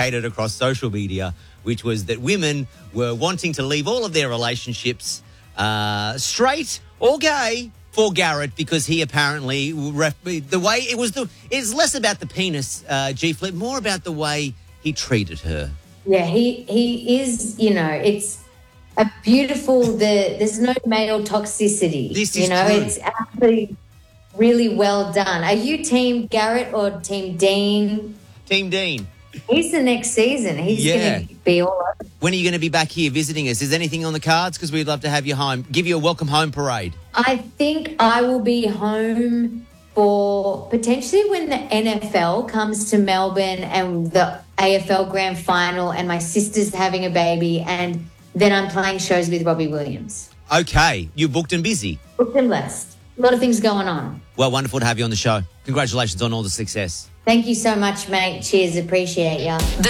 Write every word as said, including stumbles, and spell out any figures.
communicated across social media, which was that women were wanting to leave all of their relationships, uh, straight or gay, for Garrett because he apparently ref- the way it was the it's less about the penis, uh, G Flip, more about the way he treated her. Yeah, he he is. You know, it's a beautiful. The there's no male toxicity. This you is know, true. it's actually really well done. Are you Team Garrett or Team Dean? Team Dean. He's the next season. He's Yeah. going to be all over. When are you going to be back here visiting us? Is anything on the cards? Because we'd love to have you home. Give you a welcome home parade. I think I will be home for potentially when the N F L comes to Melbourne and the A F L Grand Final and my sister's having a baby and then I'm playing shows with Robbie Williams. Okay, you're booked and busy. Booked and blessed. A lot of things going on. Well, wonderful to have you on the show. Congratulations on all the success. Thank you so much, mate. Cheers. Appreciate ya.